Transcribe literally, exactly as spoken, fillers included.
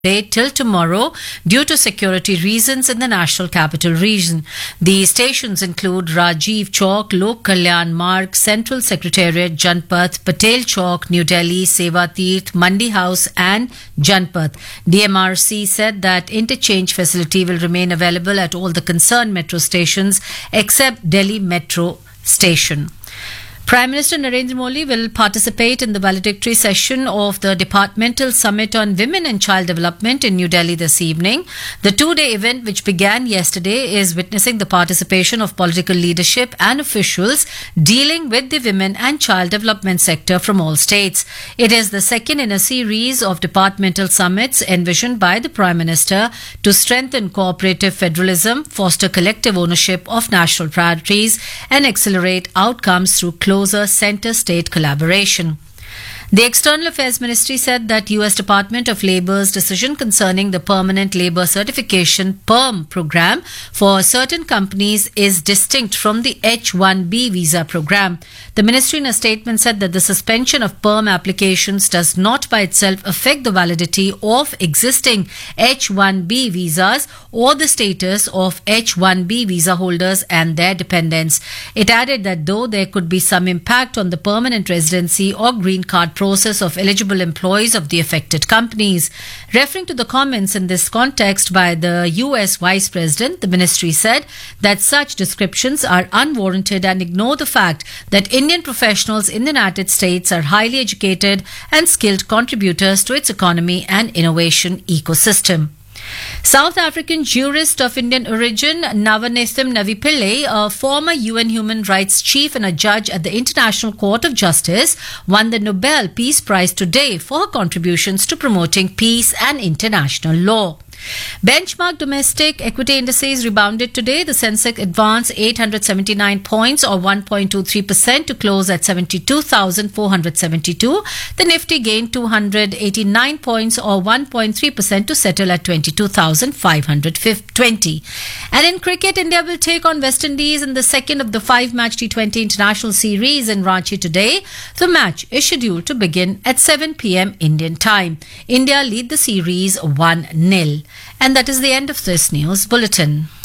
day till tomorrow due to security reasons in the National Capital Region. The stations include Rajiv Chowk, Lok Kalyan Marg, Central Secretariat, Janpath, Patel Chowk, New Delhi, Seva Teerth, Mandi House and Janpath. D M R C said that interchange facility will remain available at all the concerned metro stations except Delhi Metro Station. Prime Minister Narendra Modi will participate in the valedictory session of the Departmental Summit on Women and Child Development in New Delhi this evening. The two-day event, which began yesterday, is witnessing the participation of political leadership and officials dealing with the women and child development sector from all states. It is the second in a series of departmental summits envisioned by the Prime Minister to strengthen cooperative federalism, foster collective ownership of national priorities and accelerate outcomes through closer centre-state collaboration. The External Affairs Ministry said that U S Department of Labor's decision concerning the Permanent Labour Certification (P E R M) program for certain companies is distinct from the H one B visa program. The ministry in a statement said that the suspension of P E R M applications does not by itself affect the validity of existing H one B visas or the status of H one B visa holders and their dependents. It added that though there could be some impact on the permanent residency or green card process of eligible employees of the affected companies. Referring to the comments in this context by the U S Vice President, the ministry said that such descriptions are unwarranted and ignore the fact that Indian professionals in the United States are highly educated and skilled contributors to its economy and innovation ecosystem. South African jurist of Indian origin Navanetham Navipillay, a former U N human rights chief and a judge at the International Court of Justice, won the Nobel Peace Prize today for her contributions to promoting peace and international law. Benchmark domestic equity indices rebounded today. The Sensex advanced eight hundred seventy-nine points or one point two three percent to close at seventy-two thousand four hundred seventy-two. The Nifty gained two hundred eighty-nine points or one point three percent to settle at twenty-two thousand five hundred twenty. And in cricket, India will take on West Indies in the second of the five-match T twenty international series in Ranchi today. The match is scheduled to begin at seven p.m. Indian time. India lead the series one nil. And that is the end of this news bulletin.